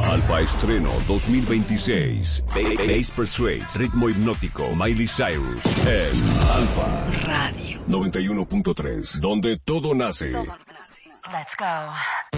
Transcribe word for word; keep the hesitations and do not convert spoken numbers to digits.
Alfa Estreno dos mil veintiséis. Bass Persuades, ritmo hipnótico, Miley Cyrus. En Alfa Radio noventa y uno punto tres, donde todo nace. Todo nace. Let's go.